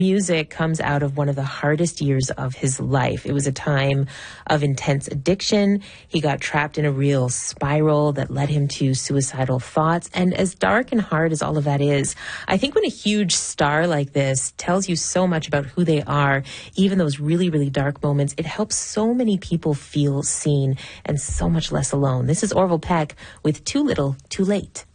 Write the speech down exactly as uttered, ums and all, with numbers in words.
Music comes out of one of the hardest years of his life. It was a time of intense addiction. He got trapped in a real spiral that led him to suicidal thoughts. And as dark and hard as all of that is, I think when a huge star like this tells you so much about who they are, even those really, really dark moments, it helps so many people feel seen and so much less alone. This is Orville Peck with Too Little, Too Late.